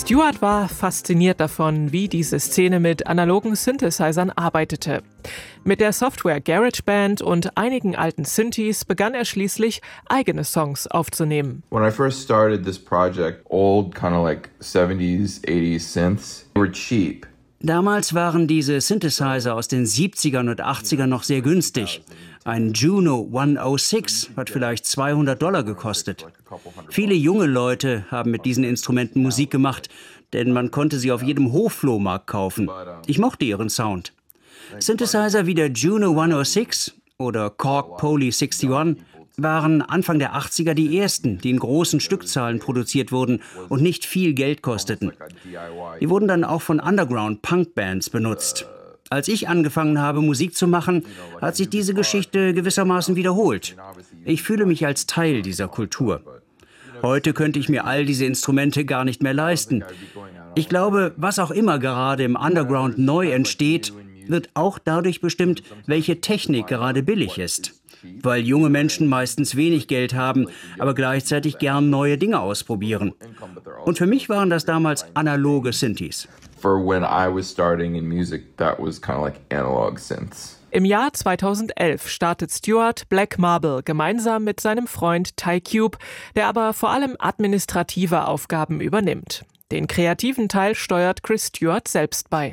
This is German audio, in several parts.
Stewart war fasziniert davon, wie diese Szene mit analogen Synthesizern arbeitete. Mit der Software GarageBand und einigen alten Synthes begann er schließlich, eigene Songs aufzunehmen. When I first started this project, old kind of like 70s, 80s synths were cheap. Damals waren diese Synthesizer aus den 70ern und 80ern noch sehr günstig. Ein Juno 106 hat vielleicht $200 gekostet. Viele junge Leute haben mit diesen Instrumenten Musik gemacht, denn man konnte sie auf jedem Hofflohmarkt kaufen. Ich mochte ihren Sound. Synthesizer wie der Juno 106 oder Korg Poly 61 waren Anfang der 80er die ersten, die in großen Stückzahlen produziert wurden und nicht viel Geld kosteten. Die wurden dann auch von Underground-Punk-Bands benutzt. Als ich angefangen habe, Musik zu machen, hat sich diese Geschichte gewissermaßen wiederholt. Ich fühle mich als Teil dieser Kultur. Heute könnte ich mir all diese Instrumente gar nicht mehr leisten. Ich glaube, was auch immer gerade im Underground neu entsteht, wird auch dadurch bestimmt, welche Technik gerade billig ist. Weil junge Menschen meistens wenig Geld haben, aber gleichzeitig gern neue Dinge ausprobieren. Und für mich waren das damals analoge Synthes. For when I was starting in music, that was kind of like analog synths. Im Jahr 2011 startet Stewart Black Marble gemeinsam mit seinem Freund Ty Cube, der aber vor allem administrative Aufgaben übernimmt. Den kreativen Teil steuert Chris Stewart selbst bei.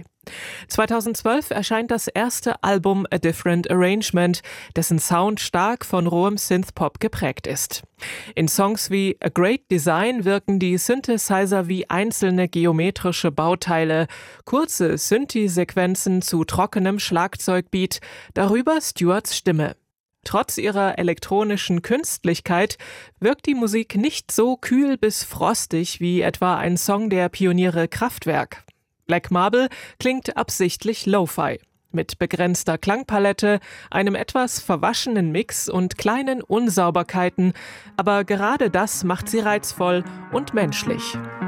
2012 erscheint das erste Album A Different Arrangement, dessen Sound stark von rohem Synthpop geprägt ist. In Songs wie A Great Design wirken die Synthesizer wie einzelne geometrische Bauteile, kurze Synthi-Sequenzen zu trockenem Schlagzeugbeat, darüber Stewarts Stimme. Trotz ihrer elektronischen Künstlichkeit wirkt die Musik nicht so kühl bis frostig wie etwa ein Song der Pioniere Kraftwerk. Black Marble klingt absichtlich Lo-Fi, mit begrenzter Klangpalette, einem etwas verwaschenen Mix und kleinen Unsauberkeiten, aber gerade das macht sie reizvoll und menschlich.